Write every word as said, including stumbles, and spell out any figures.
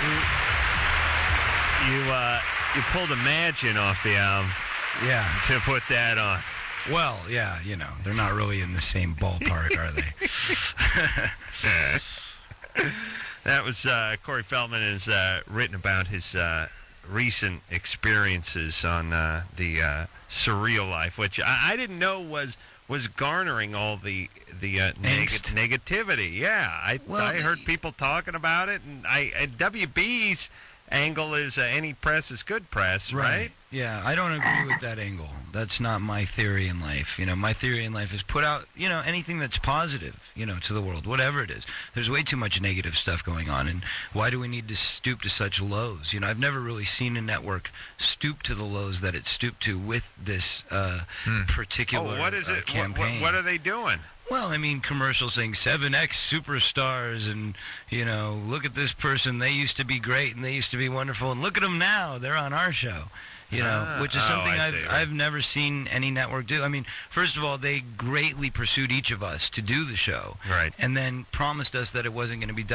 You uh, you pulled Imagine off the album. Yeah. To put that on. Well, yeah, you know, they're not really in the same ballpark, are they? That was uh, Corey Feldman has uh, written about his uh, recent experiences on uh, the uh, Surreal Life, which I, I didn't know was was garnering all the the uh, neg- negativity. Yeah, I well, I heard people talking about it, and I and W B's angle is uh, any press is good press, right? right? Yeah, I don't agree with that angle. That's not my theory in life. You know, my theory in life is put out, you know, anything that's positive, you know, to the world, whatever it is. There's way too much negative stuff going on, and why do we need to stoop to such lows? You know, I've never really seen a network stoop to the lows that it stooped to with this uh, hmm. particular oh, what is it? Uh, campaign. What, what are they doing? Well, I mean, commercials saying seven X superstars and, you know, look at this person. They used to be great and they used to be wonderful. And look at them now. They're on our show, you know, ah, which is something oh, I've see, right. I've never seen any network do. I mean, first of all, they greatly pursued each of us to do the show. Right. And then promised us that it wasn't going to be done.